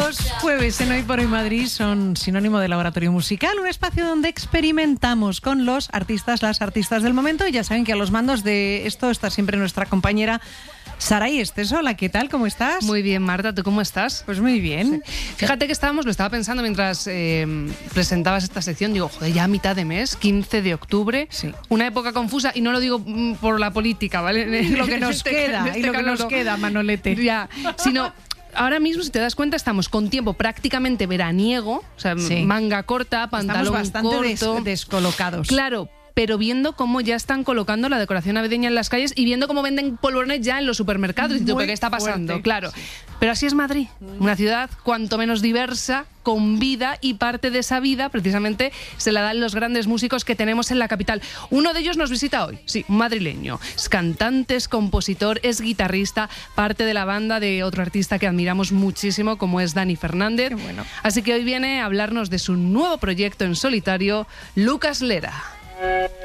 Los jueves en Hoy por Hoy Madrid son sinónimo de laboratorio musical, un espacio donde experimentamos con los artistas, las artistas del momento. Y ya saben que a los mandos de esto está siempre nuestra compañera Saray Esteso. Hola, ¿qué tal? ¿Cómo estás? Muy bien, Marta, ¿tú cómo estás? Pues muy bien. Sí. Fíjate que lo estaba pensando mientras presentabas esta sección, digo, joder, ya a mitad de mes, 15 de octubre, sí. Una época confusa, y no lo digo por la política, ¿vale? Lo que nos queda, Manolete. Ya, sino... Ahora mismo, si te das cuenta, estamos con tiempo prácticamente veraniego, o sea, sí. Manga corta, pantalón bastante corto. Descolocados. Claro, pero viendo cómo ya están colocando la decoración navideña en las calles y viendo cómo venden polvorones ya en los supermercados. Y tú, ¿qué está pasando? Fuerte. Claro. Sí. Pero así es Madrid, una ciudad cuanto menos diversa, con vida, y parte de esa vida precisamente se la dan los grandes músicos que tenemos en la capital. Uno de ellos nos visita hoy, sí, un madrileño. Es cantante, es compositor, es guitarrista, parte de la banda de otro artista que admiramos muchísimo, como es Dani Fernández. Qué bueno. Así que hoy viene a hablarnos de su nuevo proyecto en solitario, Lucas Lera.